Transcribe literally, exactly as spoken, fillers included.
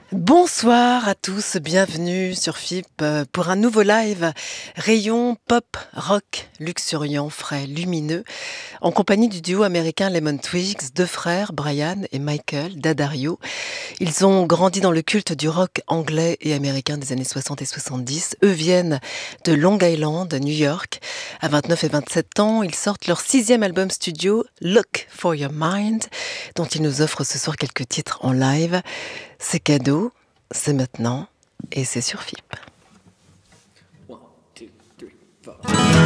Bonsoir à tous, bienvenue sur F I P euh, pour un nouveau live rayon pop rock luxuriant, frais, lumineux, en compagnie du duo américain Lemon Twigs, deux frères, Brian et Michael D'Addario. Ils ont grandi dans le culte du rock anglais et américain des années soixante et soixante-dix. Eux viennent de Long Island, New York. À vingt-neuf et vingt-sept ans, ils sortent leur sixième album studio, Look for Your Mind, dont ils nous offrent ce soir quelques titres en live. C'est cadeau, c'est maintenant et c'est sur F I P. One, two, three, four.